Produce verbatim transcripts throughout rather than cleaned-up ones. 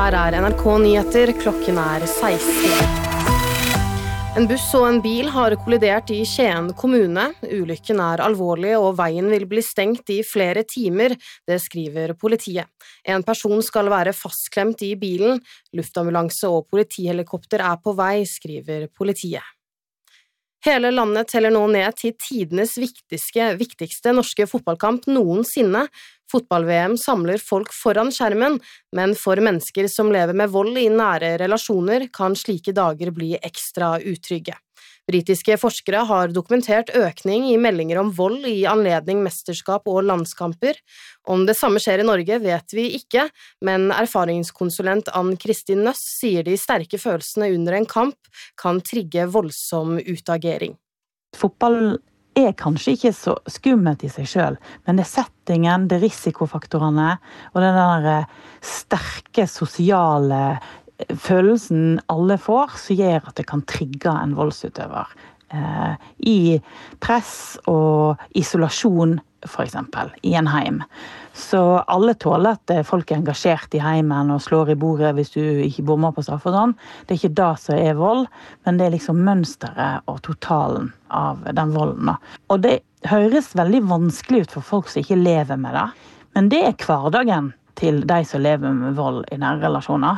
Her er N R K Nyheter, klokken er seksten. En buss og en bil har kollidert i Skien kommune. Ulykken er alvorlig og veien vil bli stengt i flere timer, det skriver politiet. En person skal være fastklemt i bilen. Luftambulanse og politihelikopter er på vei, skriver politiet. Hele landet teller nå ned til tidenes viktigste, viktigste norske fotballkamp noensinne. Fotball-V M samler folk foran skjermen, men for mennesker som lever med vold i nære relasjoner kan slike dager bli ekstra utrygge. Britiske forskere har dokumentert økning i meldinger om vold i anledning mesterskap og landskamper. Om det samme skjer i Norge vet vi ikke, men erfaringskonsulent Ann-Kristin Nøss sier de sterke følelsene under en kamp kan trigge voldsom utagering. Fotball er kanskje ikke så skummelt i seg selv, men det er settingen, det er risikofaktorene, og den der sterke sosiale følelsen alle får, så gjør at det kan trigge en voldsutøver. Eh, I press og isolasjon, for eksempel, i en heim. Så alle tåler at folk er engasjert i heimen og slår i bordet hvis du ikke bommer på straff og sånn. Det er ikke det som er vold, men det er liksom mønsteret og totalen av den volden. Og det høres veldig vanskelig ut for folk som ikke lever med det, men det er hverdagen til de som lever med vold i nære relasjoner.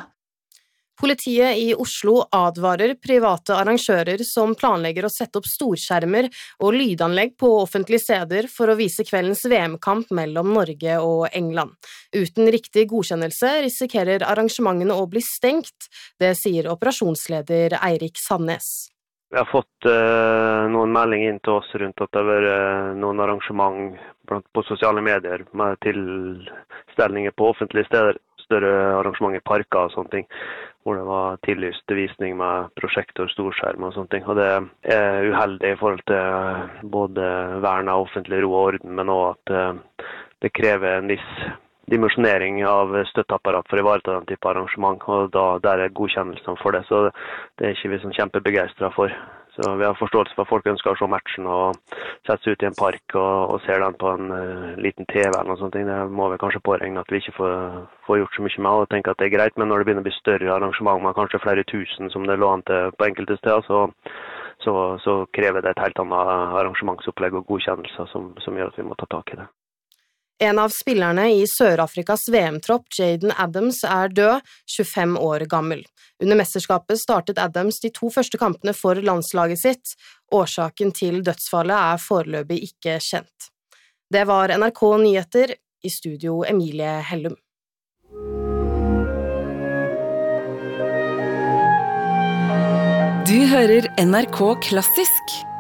Politiet i Oslo advarer private arrangører som planlegger å sette opp storskjermer og lydanlegg på offentlige steder for å vise kveldens V M-kamp mellom Norge og England. Uten riktig godkjennelse risikerer arrangementene å bli stengt, det sier operasjonsleder Eirik Sandnes. Vi har fått uh, noen meldinger inn til oss rundt at det har vært uh, noen arrangement på sosiale medier med tilstelninger på offentlige steder, større arrangement i parker og sånne ting, hvor det var tillyst visning med prosjektor, storskjerm og sånne ting. Og det er uheldig i forhold til både vern av offentlig ro og orden, men også at uh, det krever en viss dimensjonering av støtteapparat for å ivareta den type arrangement, og da der er godkjennelsen for det, så det er ikke vi sånn kjempebegeistret for. Så vi har forståelse for at folk ønsker å se matchen og sette seg ut i en park og, og ser den på en uh, liten T V eller noe sånt. Det må vi kanskje påregne at vi ikke får, får gjort så mye med og tenker at det er greit, men når det begynner å bli større arrangement med kanskje flere tusen som det lå an til på enkelte steder, så, så, så krever det et helt annet arrangementsopplegg og godkjennelser som, som gjør at vi må ta tak i det. En av spillerne i Sør-Afrikas V M-tropp, Jaden Adams, er død, tjuefem år gammel. Under mesterskapet startet Adams de to første kampene for landslaget sitt. Årsaken til dødsfallet er foreløpig ikke kjent. Det var N R K Nyheter, i studio Emilie Hellum. Du hører N R K Klassisk.